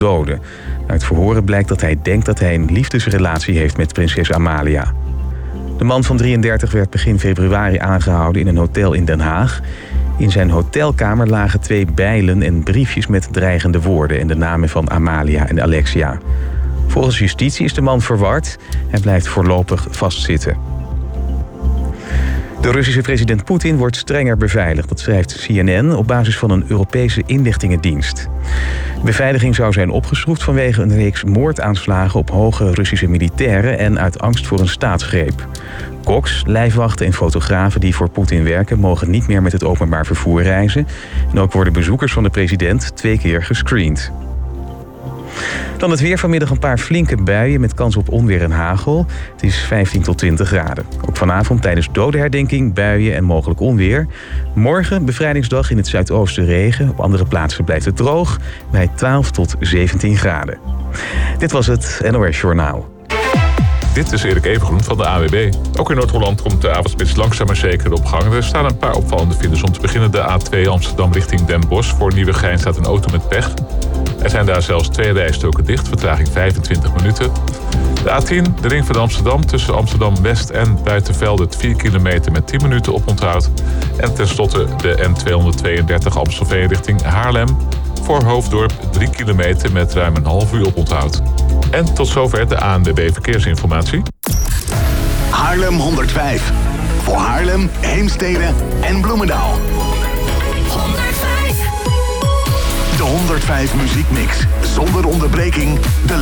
doden. Uit verhoren blijkt dat hij denkt dat hij een liefdesrelatie heeft met prinses Amalia. De man van 33 werd begin februari aangehouden in een hotel in Den Haag. In zijn hotelkamer lagen 2 bijlen en briefjes met dreigende woorden en de namen van Amalia en Alexia. Volgens justitie is de man verward. Hij blijft voorlopig vastzitten. De Russische president Poetin wordt strenger beveiligd. Dat schrijft CNN op basis van een Europese inlichtingendienst. De beveiliging zou zijn opgeschroefd vanwege een reeks moordaanslagen op hoge Russische militairen en uit angst voor een staatsgreep. Koks, lijfwachten en fotografen die voor Poetin werken mogen niet meer met het openbaar vervoer reizen. En ook worden bezoekers van de president 2 keer gescreend. Dan het weer, vanmiddag een paar flinke buien met kans op onweer en hagel. Het is 15 tot 20 graden. Ook vanavond tijdens dodenherdenking buien en mogelijk onweer. Morgen bevrijdingsdag in het zuidoosten regen. Op andere plaatsen blijft het droog bij 12 tot 17 graden. Dit was het NOS Journaal. Dit is Erik Evengroen van de AWB. Ook in Noord-Holland komt de avondspits langzaam maar zeker op gang. Er staan een paar opvallende files. Om te beginnen de A2 Amsterdam richting Den Bosch. Voor Nieuwegein staat een auto met pech. Er zijn daar zelfs 2 rijstroken dicht, vertraging 25 minuten. De A10, de ring van Amsterdam, tussen Amsterdam-West en Buitenvelde 4 kilometer met 10 minuten oponthoud. En tenslotte de N232 Amstelveen richting Haarlem. Voor Hoofddorp 3 kilometer met ruim een half uur oponthoud. En tot zover de ANWB Verkeersinformatie. Haarlem 105. Voor Haarlem, Heemstede en Bloemendaal. 105. De 105 muziekmix. Zonder onderbreking. De